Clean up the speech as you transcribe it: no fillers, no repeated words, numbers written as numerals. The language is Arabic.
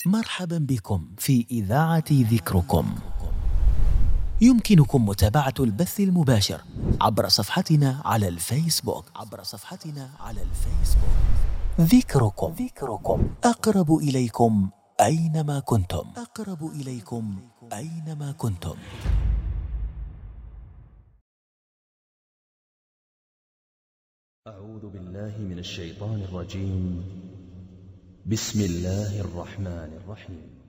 مرحبا بكم في إذاعة ذكركم. يمكنكم متابعة البث المباشر عبر صفحتنا على الفيسبوك ذكركم أقرب إليكم أينما كنتم. أعوذ بالله من الشيطان الرجيم. بسم الله الرحمن الرحيم.